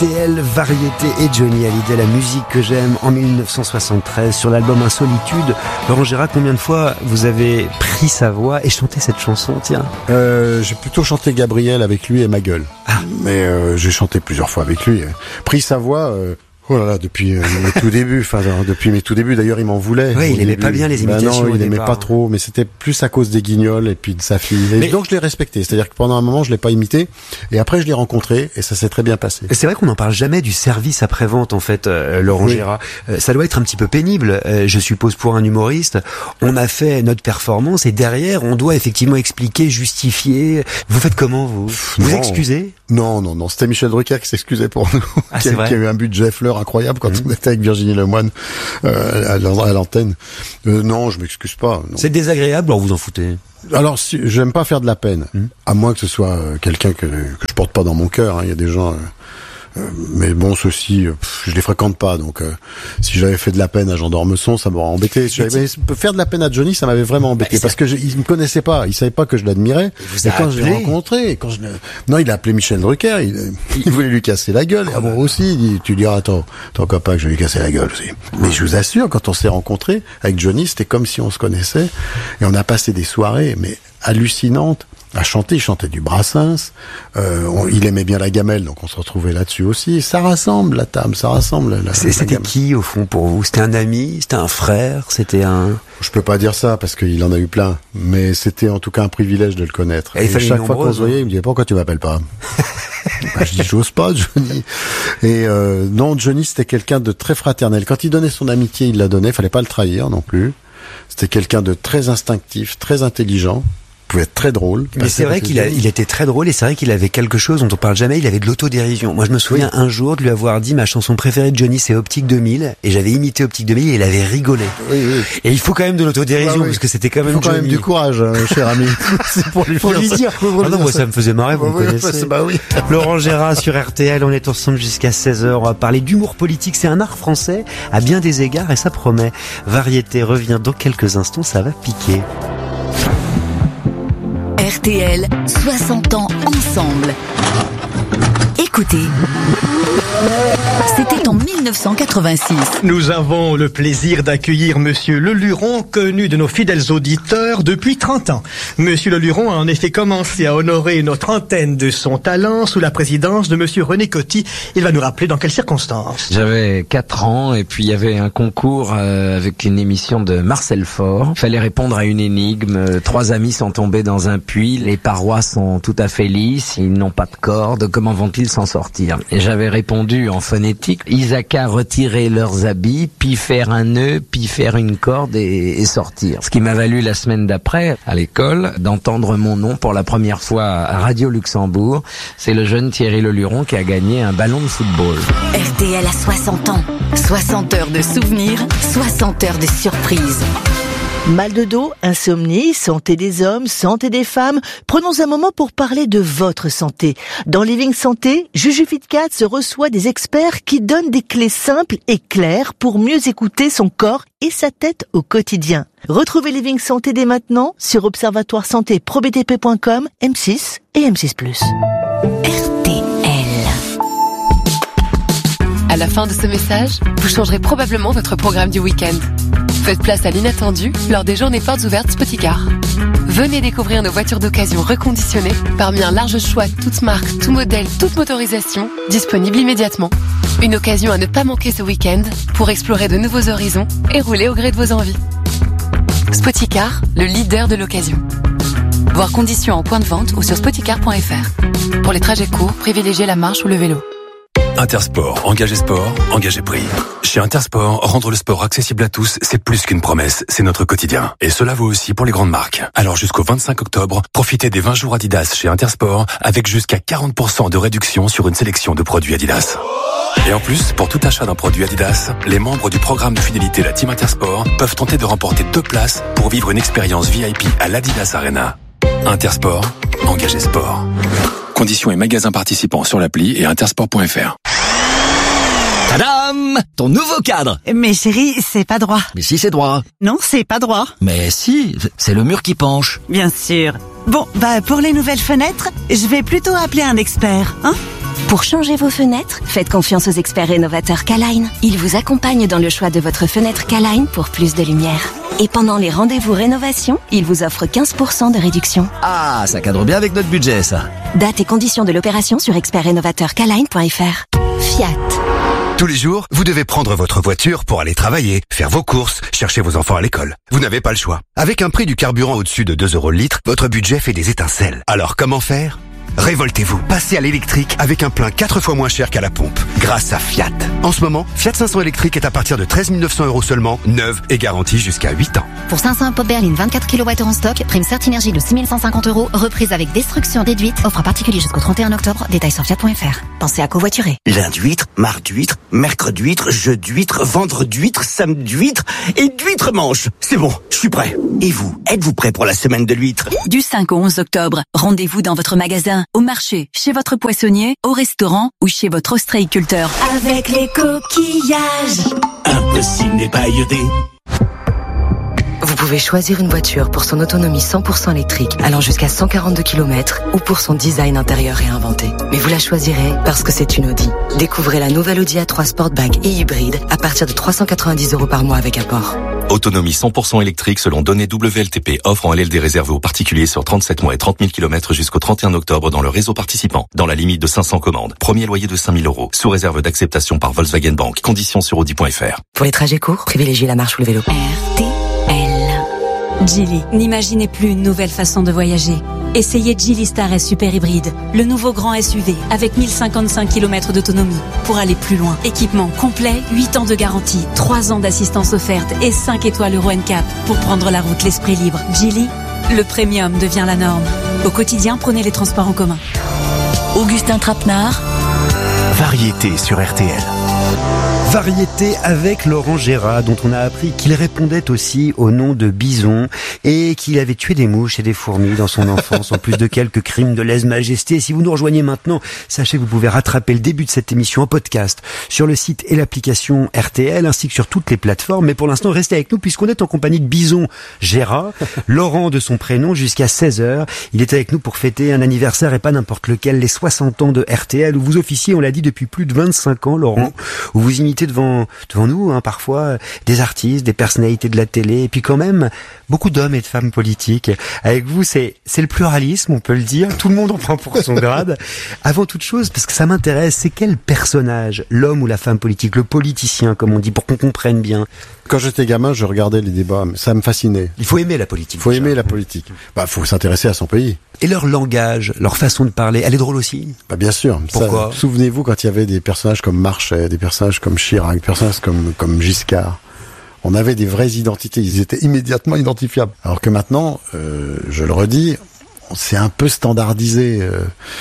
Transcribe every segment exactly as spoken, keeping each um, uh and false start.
T L, Variété et Johnny Hallyday, la musique que j'aime en dix-neuf cent soixante-treize sur l'album Insolitude. Laurent Gérard, combien de fois vous avez pris sa voix et chanté cette chanson, tiens? euh, J'ai plutôt chanté Gabriel avec lui et Ma Gueule. Ah. Mais euh, j'ai chanté plusieurs fois avec lui. Pris sa voix... Euh... Oh là là, depuis euh, mes tout débuts, enfin depuis mes tout débuts. D'ailleurs, il m'en voulait. Oui, il aimait début. pas bien les imitations. Ben non, il aimait départ. pas trop, mais c'était plus à cause des Guignols et puis de sa fille. Et mais... donc je l'ai respecté. C'est-à-dire que pendant un moment, je l'ai pas imité, et après je l'ai rencontré, et ça s'est très bien passé. C'est vrai qu'on n'en parle jamais du service après-vente, en fait, euh, Laurent oui. Gérard. Euh, ça doit être un petit peu pénible, euh, je suppose, pour un humoriste. On a fait notre performance, et derrière, on doit effectivement expliquer, justifier. Vous faites comment, vous Pff, Vous non. excusez Non, non, non. C'était Michel Drucker qui s'excusait pour nous, ah, qui, a, qui a eu un budget fleur incroyable quand mmh. on était avec Virginie Lemoine euh, à l'antenne. Euh, non, je m'excuse pas. C'est désagréable, alors vous en foutez? Alors, si, j'aime pas faire de la peine, mmh. à moins que ce soit euh, quelqu'un que, que je porte pas dans mon cœur. Il hein, y a des gens... Euh, Euh, mais bon, ceux-ci, euh, je les fréquente pas, donc euh, si j'avais fait de la peine à Jean d'Ormesson, ça m'aurait embêté. Si j'avais faire de la peine à Johnny, ça m'avait vraiment embêté, bah, parce que je, il me connaissait pas, il savait pas que je l'admirais. Et quand je l'ai rencontré, quand je non, il a appelé Michel Drucker, il, il voulait lui casser la gueule. Et moi aussi, il dit, tu diras, attends, ton copain, que je vais lui casser la gueule aussi. Mais je vous assure, quand on s'est rencontrés avec Johnny, c'était comme si on se connaissait, et on a passé des soirées, mais hallucinantes. À chanter, il chantait du Brassens, euh, on, il aimait bien la gamelle, donc on se retrouvait là-dessus aussi. Ça rassemble la table, ça rassemble la, C'était qui au fond pour vous? C'était un ami, c'était un frère, c'était un... Je peux pas dire ça parce qu'il en a eu plein, mais c'était en tout cas un privilège de le connaître. Et, et chaque fois qu'on se voyait, il me disait pourquoi tu m'appelles pas? Bah, je dis j'ose pas, Johnny. Et euh, non, Johnny c'était quelqu'un de très fraternel. Quand il donnait son amitié, il la donnait, fallait pas le trahir non plus. C'était quelqu'un de très instinctif, très intelligent. Pouvait être très drôle. Mais c'est vrai qu'il a, il était très drôle et c'est vrai qu'il avait quelque chose dont on parle jamais, il avait de l'autodérision. Moi je me souviens oui. un jour de lui avoir dit ma chanson préférée de Johnny c'est Optique deux mille et j'avais imité Optique deux mille et il avait rigolé. Oui, oui. Et il faut quand même de l'autodérision ah, oui. parce que c'était quand même il faut Johnny. quand même du courage, euh, cher ami. C'est pour lui, pour lui dire. Ah non, moi ça me faisait marrer, vous bah, me connaissez. Oui, bah oui. Laurent Gérard sur R T L, on est ensemble jusqu'à seize heures. On va parler d'humour politique, c'est un art français à bien des égards et ça promet. Variété revient dans quelques instants, ça va piquer. R T L, soixante ans ensemble. Écoutez, c'était en dix-neuf cent quatre-vingt-six. Nous avons le plaisir d'accueillir Monsieur Leluron, connu de nos fidèles auditeurs depuis trente ans. Monsieur Leluron a en effet commencé à honorer notre antenne de son talent sous la présidence de Monsieur René Coty. Il va nous rappeler dans quelles circonstances. J'avais quatre ans et puis il y avait un concours euh, avec une émission de Marcel Faure. Il fallait répondre à une énigme. Trois amis sont tombés dans un puits. Les parois sont tout à fait lisses. Ils n'ont pas de corde. Comment vont-ils s'en sortir? Et j'avais répondu en phonétique, ils a qu'à retirer leurs habits, puis faire un nœud, puis faire une corde et, et sortir. Ce qui m'a valu la semaine d'après, à l'école, d'entendre mon nom pour la première fois à Radio Luxembourg. C'est le jeune Thierry Leluron qui a gagné un ballon de football. R T L a soixante ans. soixante heures de souvenirs, soixante heures de surprises. Mal de dos, insomnie, santé des hommes, santé des femmes. Prenons un moment pour parler de votre santé. Dans Living Santé, Juju Fitcat se reçoit des experts qui donnent des clés simples et claires pour mieux écouter son corps et sa tête au quotidien. Retrouvez Living Santé dès maintenant sur observatoire santé pro b t p point com, M six et M six plus. R T L. À la fin de ce message, vous changerez probablement votre programme du week-end. Faites place à l'inattendu lors des journées portes ouvertes Spoticar. Venez découvrir nos voitures d'occasion reconditionnées parmi un large choix toutes marques, tout modèle, toute motorisation, disponible immédiatement. Une occasion à ne pas manquer ce week-end pour explorer de nouveaux horizons et rouler au gré de vos envies. Spoticar, le leader de l'occasion. Voir conditions en point de vente ou sur spoticar point f r. Pour les trajets courts, privilégiez la marche ou le vélo. Intersport, engagez sport, engagez prix. Chez Intersport, rendre le sport accessible à tous, c'est plus qu'une promesse, c'est notre quotidien. Et cela vaut aussi pour les grandes marques. Alors jusqu'au vingt-cinq octobre, profitez des vingt jours Adidas chez Intersport avec jusqu'à quarante pour cent de réduction sur une sélection de produits Adidas. Et en plus, pour tout achat d'un produit Adidas, les membres du programme de fidélité La Team Intersport peuvent tenter de remporter deux places pour vivre une expérience V I P à l'Adidas Arena. Intersport, engagez sport. Conditions et magasins participants sur l'appli et intersport point f r. Tadam! Ton nouveau cadre! Mais chérie, c'est pas droit. Mais si, c'est droit. Non, c'est pas droit. Mais si, c'est le mur qui penche. Bien sûr. Bon, bah pour les nouvelles fenêtres, je vais plutôt appeler un expert, hein? Pour changer vos fenêtres, faites confiance aux experts rénovateurs K-Line. Ils vous accompagnent dans le choix de votre fenêtre K-Line pour plus de lumière. Et pendant les rendez-vous rénovation, ils vous offrent quinze pour cent de réduction. Ah, ça cadre bien avec notre budget, ça. Date et conditions de l'opération sur expert rénovateur K line point f r. Fiat. Tous les jours, vous devez prendre votre voiture pour aller travailler, faire vos courses, chercher vos enfants à l'école. Vous n'avez pas le choix. Avec un prix du carburant au-dessus de deux euros le litre, votre budget fait des étincelles. Alors comment faire ? Révoltez-vous, passez à l'électrique avec un plein quatre fois moins cher qu'à la pompe, grâce à Fiat. En ce moment, Fiat cinq cents électrique est à partir de treize mille neuf cents euros seulement, neuve et garantie jusqu'à huit ans. Pour cinq cents pop berline vingt-quatre kilowattheures en stock, prime Certinergie de six mille cent cinquante euros, reprise avec destruction déduite, offre à particulier jusqu'au trente et un octobre, détails sur fiat point f r. Pensez à covoiturer. Lundi huître, mardi huître, mercredi huître, jeudi huître, vendredi huître, samedi huître et d'huître manche. C'est bon, je suis prêt. Et vous, êtes-vous prêt pour la semaine de l'huître ? Du cinq au onze octobre, rendez-vous dans votre magasin, au marché, chez votre poissonnier, au restaurant ou chez votre ostréiculteur. Avec les coquillages. Impossible n'est pas iodé. Vous pouvez choisir une voiture pour son autonomie cent pour cent électrique allant jusqu'à cent quarante-deux kilomètres ou pour son design intérieur réinventé. Mais vous la choisirez parce que c'est une Audi. Découvrez la nouvelle Audi A trois Sportback et hybride à partir de trois cent quatre-vingt-dix euros par mois avec apport. Autonomie cent pour cent électrique selon données W L T P, offre en L L D réservé aux particuliers sur trente-sept mois et trente mille kilomètres jusqu'au trente et un octobre dans le réseau participant, dans la limite de cinq cents commandes. Premier loyer de cinq mille euros, sous réserve d'acceptation par Volkswagen Bank. Conditions sur audi point f r. Pour les trajets courts, privilégiez la marche ou le vélo. R T L. Geely. N'imaginez plus une nouvelle façon de voyager. Essayez Geely Star S Super Hybride, le nouveau grand S U V avec mille cinquante-cinq kilomètres d'autonomie pour aller plus loin. Équipement complet, huit ans de garantie, trois ans d'assistance offerte et cinq étoiles Euro N C A P pour prendre la route l'esprit libre. Geely, le premium devient la norme. Au quotidien, prenez les transports en commun. Augustin Trapenard. Variété sur R T L. Variété avec Laurent Gérard, dont on a appris qu'il répondait aussi au nom de Bison et qu'il avait tué des mouches et des fourmis dans son enfance, en plus de quelques crimes de lèse-majesté. Si vous nous rejoignez maintenant, sachez que vous pouvez rattraper le début de cette émission en podcast sur le site et l'application R T L, ainsi que sur toutes les plateformes. Mais pour l'instant, restez avec nous puisqu'on est en compagnie de Bison Gérard, Laurent de son prénom, jusqu'à seize heures. Il est avec nous pour fêter un anniversaire et pas n'importe lequel, les soixante ans de R T L, où vous officiez, on l'a dit, depuis plus de vingt-cinq ans, Laurent, où vous imitez devant devant nous, hein, parfois des artistes, des personnalités de la télé, et puis quand même beaucoup d'hommes et de femmes politiques. Avec vous, c'est c'est le pluralisme, on peut le dire. Tout le monde en prend pour son grade. Avant toute chose, parce que ça m'intéresse, c'est quel personnage, l'homme ou la femme politique, le politicien, comme on dit, pour qu'on comprenne bien. Quand j'étais gamin, je regardais les débats, ça me fascinait. Il faut aimer la politique. Il faut aimer la politique. Bah, faut s'intéresser à son pays. Et leur langage, leur façon de parler, elle est drôle aussi. Bah, bien sûr. Pourquoi ? Ça, souvenez-vous quand il y avait des personnages comme Marchais, des personnages comme Chirac, des personnages comme, comme Giscard. On avait des vraies identités. Ils étaient immédiatement identifiables. Alors que maintenant, euh, je le redis, c'est un peu standardisé. Euh,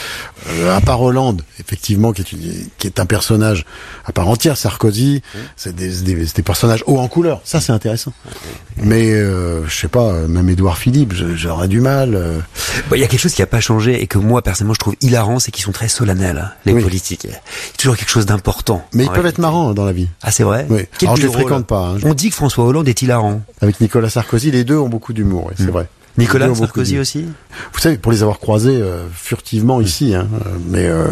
euh, à part Hollande, effectivement, qui est, une, qui est un personnage à part entière. Sarkozy, c'est des, des, des personnages hauts en couleur. Ça, c'est intéressant. Mais euh, je sais pas, même Édouard Philippe, j'aurais du mal. Euh... Bon, il y a quelque chose qui a pas changé et que moi personnellement je trouve hilarant, c'est qu'ils sont très solennels, hein, les oui. politiques. Il y a toujours quelque chose d'important. Mais ils peuvent réalité. être marrants dans la vie. Ah, c'est vrai. Oui. Alors je les fréquente pas. Hein, je... On dit que François Hollande est hilarant. Avec Nicolas Sarkozy, les deux ont beaucoup d'humour. Oui, c'est mmh. vrai. Nicolas Sarkozy aussi. Vous savez, pour les avoir croisés euh, furtivement mmh. ici, hein, euh, mais euh,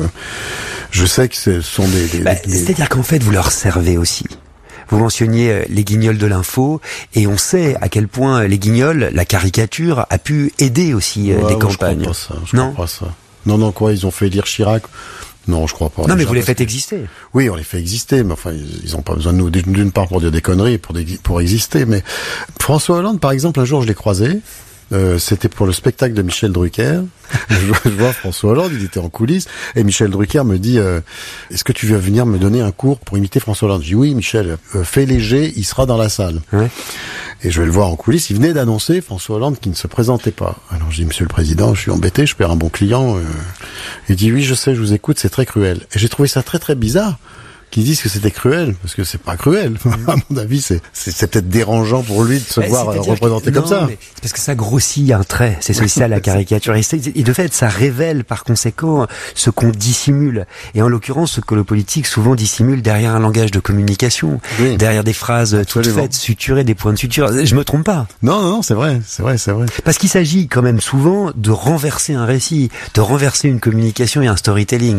je sais que ce sont des. des, bah, des... C'est-à-dire qu'en fait, vous leur servez aussi. Vous mentionniez les guignols de l'info, et on sait à quel point les guignols, la caricature, a pu aider aussi ouais, des moi, campagnes. Je crois pas ça. Je non. crois pas ça. Non, non, quoi, ils ont fait lire Chirac. Non, je crois pas. Non, mais vous les faites exister. Oui, on les fait exister, mais enfin, ils ont pas besoin de nous, d'une part pour dire des conneries, pour, des, pour exister. Mais François Hollande, par exemple, un jour, je l'ai croisé. Euh, c'était pour le spectacle de Michel Drucker. je vois François Hollande, il était en coulisses, et Michel Drucker me dit euh, est-ce que tu veux venir me donner un cours pour imiter François Hollande? Je dis oui, Michel, euh, fais léger, il sera dans la salle. Ouais. Et je vais le voir en coulisses, il venait d'annoncer François Hollande qui ne se présentait pas. Alors je dis monsieur le président, je suis embêté, je perds un bon client. Euh... Il dit oui, je sais, je vous écoute, c'est très cruel. Et j'ai trouvé ça très très bizarre qui disent que c'était cruel, parce que c'est pas cruel. À mon avis, c'est, c'est, c'est peut-être dérangeant pour lui de se bah, voir représenté comme non, ça. Mais c'est parce que ça grossit un trait. C'est ça la caricature. Et de fait, ça révèle par conséquent ce qu'on dissimule. Et en l'occurrence, ce que le politique souvent dissimule derrière un langage de communication, oui. derrière des phrases Absolument. toutes faites, suturées, des points de suture. Je me trompe pas. Non, non, non, c'est vrai, c'est vrai, c'est vrai. Parce qu'il s'agit quand même souvent de renverser un récit, de renverser une communication et un storytelling. Mmh.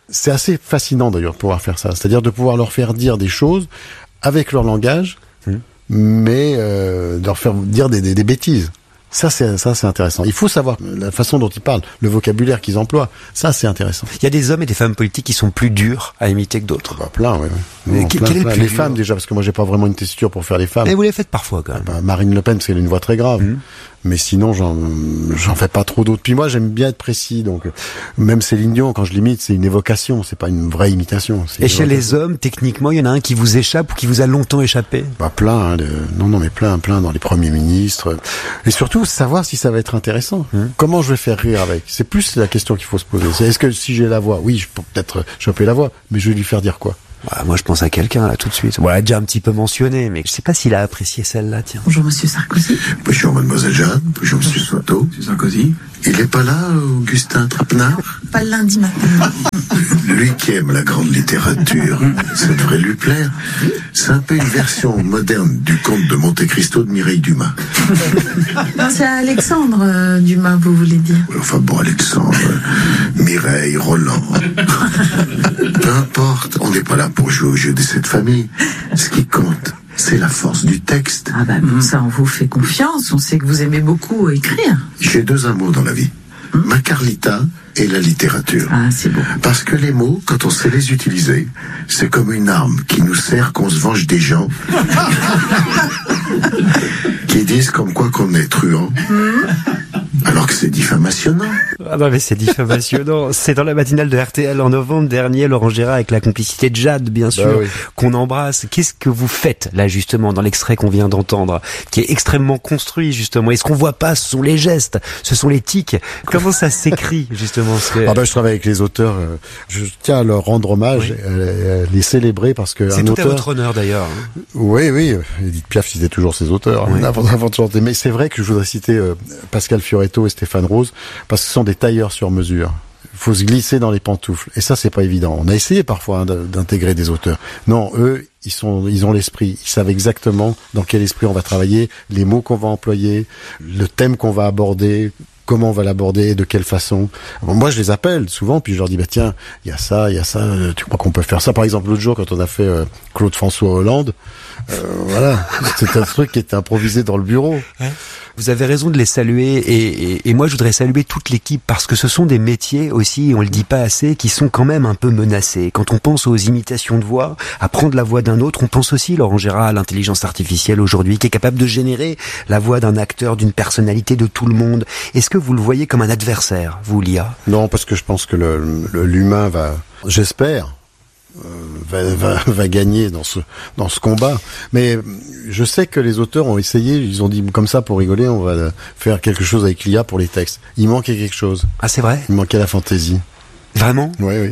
C'est assez fascinant d'ailleurs de pouvoir faire ça, c'est-à-dire de pouvoir leur faire dire des choses avec leur langage, mmh. mais euh, de leur faire dire des, des, des bêtises. Ça c'est ça c'est intéressant. Il faut savoir la façon dont ils parlent, le vocabulaire qu'ils emploient. Ça c'est intéressant. Il y a des hommes et des femmes politiques qui sont plus durs à imiter que d'autres. Bah, plein, oui. Mais non, quel, plein, quel est plein. le plus Les dur? femmes déjà, parce que moi j'ai pas vraiment une testure pour faire les femmes. Mais vous les faites parfois quand même. Bah, Marine Le Pen, parce qu'elle a une voix très grave. Mmh. Mais sinon, j'en, j'en fais pas trop d'autres. Puis moi, j'aime bien être précis. Donc, même Céline Dion, quand je l'imite, c'est une évocation. C'est pas une vraie imitation. C'est Et chez les hommes, techniquement, il y en a un qui vous échappe ou qui vous a longtemps échappé? Bah, plein, hein, de... non, non, mais plein, plein dans les premiers ministres. Et surtout, savoir si ça va être intéressant. Mmh. Comment je vais faire rire avec? C'est plus la question qu'il faut se poser. C'est, est-ce que si j'ai la voix, oui, je peux peut-être choper la voix, mais je vais lui faire dire quoi? Ouais, moi, je pense à quelqu'un, là, tout de suite. Bon, elle a déjà un petit peu mentionné, mais je sais pas s'il a apprécié celle-là, tiens. Bonjour, monsieur Sarkozy. Bonjour, mademoiselle Jeanne. Bonjour, monsieur Soto. Monsieur Sarkozy. Il est pas là, Augustin Trapenard? Pas le lundi matin. Lui qui aime la grande littérature, ça devrait lui plaire. C'est un peu une version moderne du conte de Monte Cristo de Mireille Dumas. Non, c'est Alexandre euh, Dumas, vous voulez dire. Enfin bon, Alexandre, Mireille, Roland. Peu importe, on n'est pas là pour jouer au jeu de cette famille. Ce qui compte, c'est la force du texte. Ah ben bon, ça on vous fait confiance, on sait que vous aimez beaucoup écrire. J'ai deux amours dans la vie. Hum? Ma Carlita et la littérature. Ah, c'est beau. Parce que les mots, quand on sait les utiliser, c'est comme une arme qui nous sert qu'on se venge des gens qui disent comme quoi qu'on est truand. Hum? Alors que c'est diffamationnant. Ah non mais c'est diffamationnant. C'est dans la matinale de R T L en novembre dernier, Laurent Gérard, avec la complicité de Jade, bien sûr, bah oui. qu'on embrasse. Qu'est-ce que vous faites là justement dans l'extrait qu'on vient d'entendre, qui est extrêmement construit justement? Et ce qu'on voit pas, ce sont les gestes, ce sont les tics. Comment ça s'écrit justement ce que... Ah ben je travaille avec les auteurs. Euh, je tiens à leur rendre hommage, oui. à, à les célébrer parce que c'est un tout auteur... à votre honneur d'ailleurs. Hein. Oui, oui. Edith Piaf citait toujours ses auteurs oui. hein, avant, avant de chanter. Mais c'est vrai que je voudrais citer euh, Pascal Fioretto et Stéphane Rose parce que ce sont des tailleurs sur mesure. Il faut se glisser dans les pantoufles et ça c'est pas évident. On a essayé parfois hein, d'intégrer des auteurs. Non, eux ils sont ils ont l'esprit, ils savent exactement dans quel esprit on va travailler, les mots qu'on va employer, le thème qu'on va aborder, comment on va l'aborder, de quelle façon. Bon, moi je les appelle souvent puis je leur dis bah tiens, il y a ça, il y a ça, tu crois qu'on peut faire ça? Par exemple l'autre jour quand on a fait euh, Claude François Hollande, euh, voilà, c'était un truc qui était improvisé dans le bureau. Ouais. Vous avez raison de les saluer et, et, et moi je voudrais saluer toute l'équipe parce que ce sont des métiers aussi, on le dit pas assez, qui sont quand même un peu menacés. Quand on pense aux imitations de voix, à prendre la voix d'un autre, on pense aussi, Laurent Gérard, à l'intelligence artificielle aujourd'hui qui est capable de générer la voix d'un acteur, d'une personnalité de tout le monde. Est-ce que vous le voyez comme un adversaire, vous, l'I A? Non, parce que je pense que le, le, l'humain va, j'espère, Euh, va, va, va gagner dans ce dans ce combat. Mais je sais que les auteurs ont essayé, ils ont dit comme ça pour rigoler, on va faire quelque chose avec l'I A pour les textes. Il manquait quelque chose. Ah c'est vrai? Il manquait la fantaisie. Vraiment? Oui, oui.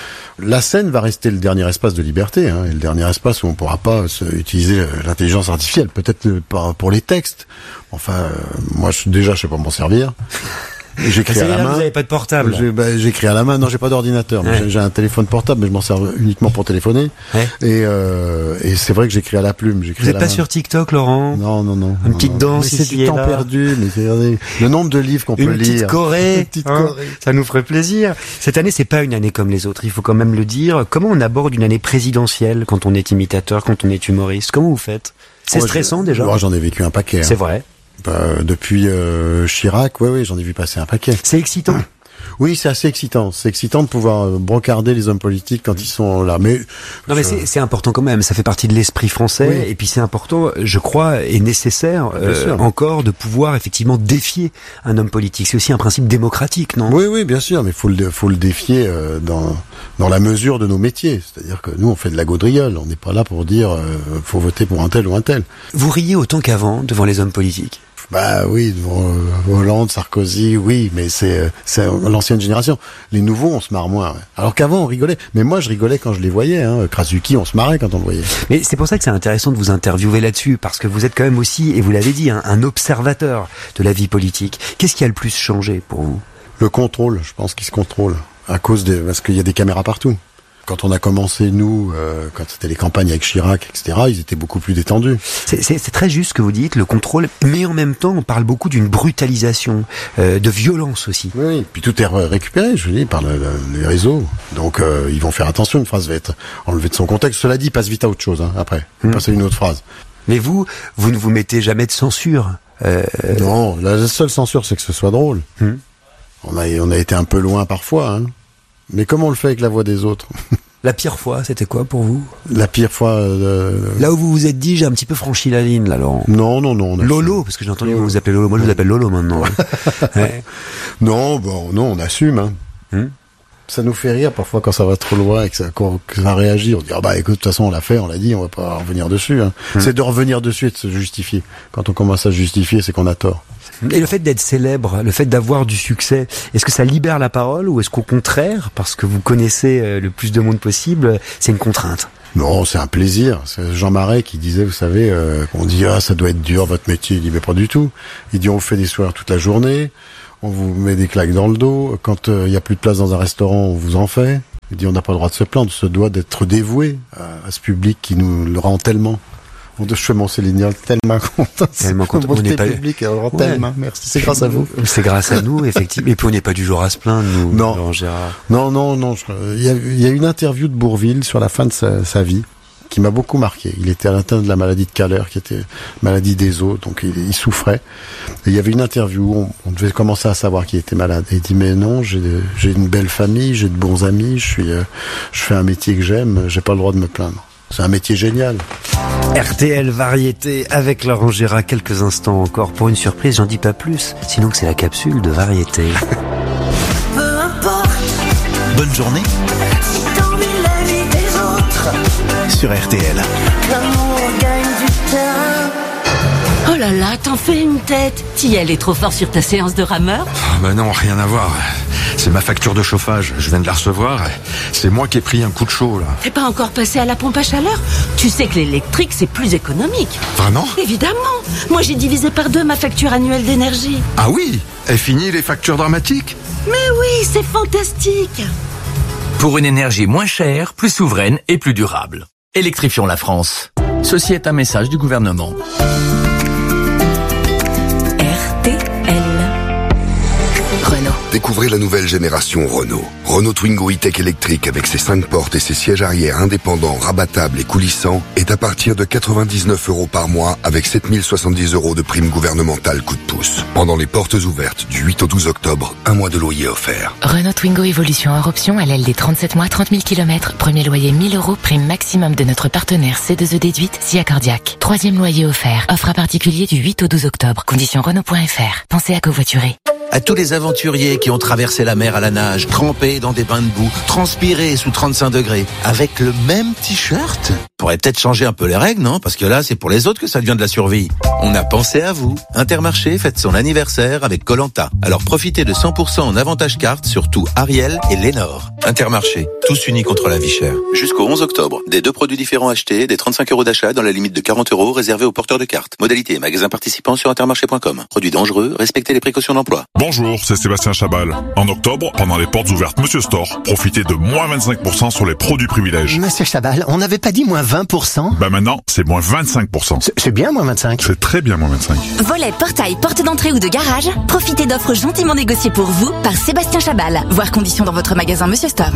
La scène va rester le dernier espace de liberté, hein, et le dernier espace où on pourra pas se, utiliser l'intelligence artificielle. Peut-être pas pour les textes. Enfin, euh, moi je, déjà je sais pas m'en servir. J'écris à la main. Vous n'avez pas de portable? J'ai, bah, j'écris à la main. Non, j'ai pas d'ordinateur. Ouais. J'ai, j'ai un téléphone portable, mais je m'en sers uniquement pour téléphoner. Ouais. Et, euh, et c'est vrai que j'écris à la plume. J'écris Vous n'êtes pas main. Sur TikTok, Laurent? Non, non, non. Une non, petite non. danse mais ici c'est du temps là. perdu. Mais regardez, le nombre de livres qu'on une peut lire. Petite Corée, une petite hein, Corée. Ça nous ferait plaisir. Cette année, c'est pas une année comme les autres. Il faut quand même le dire. Comment on aborde une année présidentielle quand on est imitateur, quand on est humoriste? Comment vous faites? C'est Moi, stressant je, déjà. Moi, j'en ai vécu un paquet. C'est hein. vrai. Bah, depuis euh, Chirac, oui, oui, j'en ai vu passer un paquet. C'est excitant. Oui, c'est assez excitant. C'est excitant de pouvoir brocarder les hommes politiques quand ils sont là. Mais non, mais je... c'est, c'est important quand même. Ça fait partie de l'esprit français. Oui. Et puis c'est important, je crois, et nécessaire euh, encore de pouvoir effectivement défier un homme politique. C'est aussi un principe démocratique, non? Oui, oui, bien sûr. Mais faut le faut le défier euh, dans dans la mesure de nos métiers. C'est-à-dire que nous, on fait de la gaudriole. On n'est pas là pour dire euh, faut voter pour un tel ou un tel. Vous riez autant qu'avant devant les hommes politiques? Bah oui, euh, Hollande, Sarkozy, oui, mais c'est c'est l'ancienne génération. Les nouveaux, on se marre moins. Ouais. Alors qu'avant, on rigolait. Mais moi, je rigolais quand je les voyais. Hein. Krasuki, on se marrait quand on le voyait. Mais c'est pour ça que c'est intéressant de vous interviewer là-dessus, parce que vous êtes quand même aussi, et vous l'avez dit, un, un observateur de la vie politique. Qu'est-ce qui a le plus changé pour vous? Le contrôle, je pense qu'il se contrôle à cause des, parce qu'il y a des caméras partout. Quand on a commencé, nous, euh, quand c'était les campagnes avec Chirac, et cetera, ils étaient beaucoup plus détendus. C'est, c'est, c'est très juste ce que vous dites, le contrôle, mais en même temps, on parle beaucoup d'une brutalisation, euh, de violence aussi. Oui, puis tout est récupéré, je dis, par le, le, les réseaux. Donc, euh, ils vont faire attention, une phrase va être enlevée de son contexte. Cela dit, passe vite à autre chose, hein, après. Mmh. Passe à une autre phrase. Mais vous, vous ne vous mettez jamais de censure. Euh... Non, la seule censure, c'est que ce soit drôle. Mmh. On a, on a été un peu loin parfois, hein. Mais comment on le fait avec la voix des autres? La pire fois, c'était quoi pour vous? La pire fois... Euh... Là où vous vous êtes dit, j'ai un petit peu franchi la ligne, là, Laurent. Non, non, non. Lolo, parce que j'ai entendu que vous vous appelez Lolo. Moi, je vous appelle Lolo maintenant. Ouais. Non, bon, non, on assume, hein. Hum. Ça nous fait rire parfois quand ça va trop loin et que ça, que ça réagit. On dit, ah bah écoute, de toute façon, on l'a fait, on l'a dit, on va pas revenir dessus, hein. Hum. C'est de revenir dessus et de se justifier. Quand on commence à se justifier, c'est qu'on a tort. Et le fait d'être célèbre, le fait d'avoir du succès, est-ce que ça libère la parole ou est-ce qu'au contraire, parce que vous connaissez le plus de monde possible, c'est une contrainte? Non, c'est un plaisir. C'est Jean Marais qui disait, vous savez, euh, on dit, ah, ça doit être dur, votre métier. Il dit, mais pas du tout. Il dit, on vous fait des soirées toute la journée, on vous met des claques dans le dos. Quand il euh, y a plus de place dans un restaurant, on vous en fait. Il dit, on n'a pas le droit de se plaindre, on se doit d'être dévoué à, à ce public qui nous le rend tellement. Je fais mon Célignol tellement content. Tellement content. On n'est pas public, alors ouais. Tellement. Merci. C'est grâce à vous. C'est grâce à nous, effectivement. Et puis on n'est pas du genre à se plaindre, nous. Non. Laurent Gérard. Non, non, non. Il y a, il y a une interview de Bourvil sur la fin de sa, sa vie qui m'a beaucoup marqué. Il était atteint de la maladie de Kaller, qui était maladie des os, donc il, il souffrait. Et il y avait une interview, on, on devait commencer à savoir qu'il était malade. Et il dit, mais non, j'ai, j'ai une belle famille, j'ai de bons amis, je suis, euh, je fais un métier que j'aime, j'ai pas le droit de me plaindre. C'est un métier génial. R T L Variété avec Laurent Gérard, quelques instants encore pour une surprise, j'en dis pas plus, sinon que c'est la capsule de Variété. Peu importe. Bonne journée. Si t'ennuies la vie des autres. Sur R T L. L'amour gagne du terrain. Oh là là, t'en fais une tête. T'y est trop fort sur ta séance de rameur? Ah bah non, rien à voir. C'est ma facture de chauffage, je viens de la recevoir. C'est moi qui ai pris un coup de chaud, là. T'es pas encore passé à la pompe à chaleur? Tu sais que l'électrique, c'est plus économique. Vraiment? Évidemment. Moi, j'ai divisé par deux ma facture annuelle d'énergie. Ah oui? Et fini les factures dramatiques? Mais oui, c'est fantastique. Pour une énergie moins chère, plus souveraine et plus durable. Électrifions la France. Ceci est un message du gouvernement. R T L. Renault. Découvrez la nouvelle génération Renault. Renault Twingo e-Tech électrique avec ses cinq portes et ses sièges arrière indépendants, rabattables et coulissants est à partir de quatre-vingt-dix-neuf euros par mois avec sept mille soixante-dix euros de prime gouvernementale coup de pouce. Pendant les portes ouvertes du huit au douze octobre, un mois de loyer offert. Renault Twingo Evolution hors option à L D trente-sept mois, trente mille kilomètres. Premier loyer mille euros, prime maximum de notre partenaire C deux E déduite, S I A Cardiaque. Troisième loyer offert. Offre à particulier du huit au douze octobre. Conditions Renault point F R. Pensez à covoiturer. À tous les aventuriers qui ont traversé la mer à la nage, trempés dans des bains de boue, transpirés sous trente-cinq degrés, avec le même t-shirt. Pourrait peut-être changer un peu les règles, non? Parce que là, c'est pour les autres que ça devient de la survie. On a pensé à vous. Intermarché fête son anniversaire avec Koh-Lanta. Alors profitez de cent pour cent en avantage carte sur tout Ariel et Lénore. Intermarché, tous unis contre la vie chère. Jusqu'au onze octobre, des deux produits différents achetés, des trente-cinq euros d'achat dans la limite de quarante euros réservés aux porteurs de cartes. Modalité et magasins participants sur intermarché point com. Produits dangereux, respectez les précautions d'emploi. Bonjour, c'est Sébastien Chabal. En octobre, pendant les portes ouvertes Monsieur Store, profitez de moins vingt-cinq pour cent sur les produits privilèges. Monsieur Chabal, on n'avait pas dit moins vingt pour cent? Bah maintenant, c'est moins vingt-cinq pour cent. C'est bien moins vingt-cinq. C'est très bien moins vingt-cinq. Volet, portail, porte d'entrée ou de garage, profitez d'offres gentiment négociées pour vous par Sébastien Chabal. Voir conditions dans votre magasin Monsieur Store.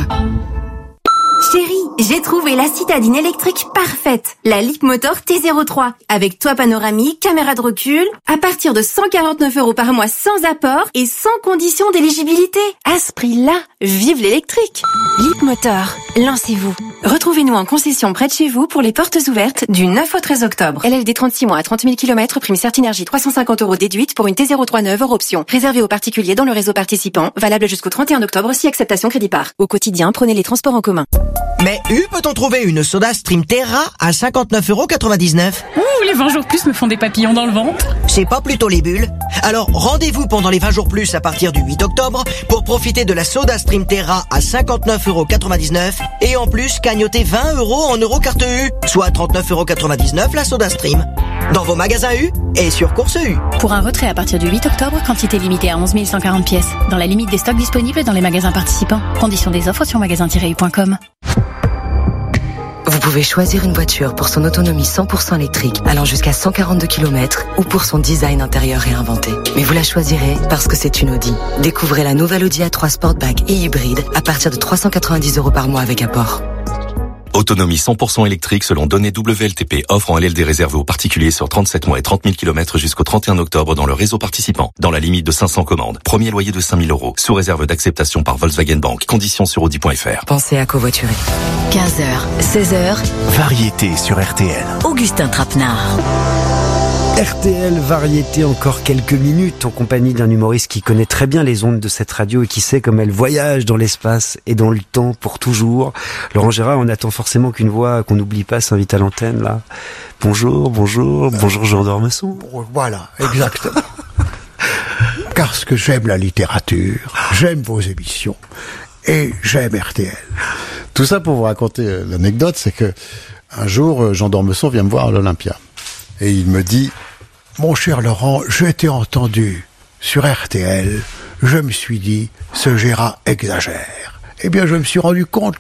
Chérie, j'ai trouvé la citadine électrique parfaite, la Leapmotor T zéro trois, avec toit panoramique, caméra de recul, à partir de cent quarante-neuf euros par mois sans apport et sans condition d'éligibilité. À ce prix-là, vive l'électrique. Leapmotor, lancez-vous. Retrouvez-nous en concession près de chez vous pour les portes ouvertes du neuf au treize octobre. L L D trente-six mois à trente mille kilomètres, prime Certinergie trois cent cinquante euros déduite pour une T zéro trois neuve hors option. Réservé aux particuliers dans le réseau participant, valable jusqu'au trente et un octobre si acceptation crédit par. Au quotidien, prenez les transports en commun. Mais U, peut-on trouver une Soda Stream Terra à cinquante-neuf euros quatre-vingt-dix-neuf? Ouh, les vingt jours plus me font des papillons dans le ventre. C'est pas plutôt les bulles? Alors, rendez-vous pendant les vingt jours plus à partir du huit octobre pour profiter de la Soda Stream Terra à cinquante-neuf euros quatre-vingt-dix-neuf et en plus cagnoter vingt euros en Eurocarte U, soit trente-neuf euros quatre-vingt-dix-neuf la Soda Stream. Dans vos magasins U et sur Course U. Pour un retrait à partir du huit octobre, quantité limitée à onze mille cent quarante pièces. Dans la limite des stocks disponibles dans les magasins participants. Conditions des offres sur magasin tiret u point com. pouvez choisir une voiture pour son autonomie cent pour cent électrique allant jusqu'à cent quarante-deux kilomètres ou pour son design intérieur réinventé. Mais vous la choisirez parce que c'est une Audi. Découvrez la nouvelle Audi A trois Sportback et hybride à partir de trois cent quatre-vingt-dix euros par mois avec apport. Autonomie cent pour cent électrique selon données W L T P. Offre en L L D réservée aux particuliers sur trente-sept mois et trente mille kilomètres jusqu'au trente et un octobre dans le réseau participant. Dans la limite de cinq cents commandes. Premier loyer de cinq mille euros. Sous réserve d'acceptation par Volkswagen Bank. Conditions sur audi point f r. Pensez à covoiturer. quinze heures, seize heures. Variété sur R T L. Augustin Trapenard. R T L Variété, encore quelques minutes en compagnie d'un humoriste qui connaît très bien les ondes de cette radio et qui sait comme elle voyage dans l'espace et dans le temps pour toujours. Laurent Gérard, on attend forcément qu'une voix qu'on n'oublie pas s'invite à l'antenne là. Bonjour, bonjour, bonjour Jean d'Ormesson. Voilà, exactement. Parce que j'aime la littérature, j'aime vos émissions et j'aime R T L. Tout ça pour vous raconter euh, l'anecdote, c'est que un jour, euh, Jean d'Ormesson vient me voir à l'Olympia. Et il me dit, mon cher Laurent, je t'ai entendu sur R T L, je me suis dit, ce Gérard exagère. Eh bien, je me suis rendu compte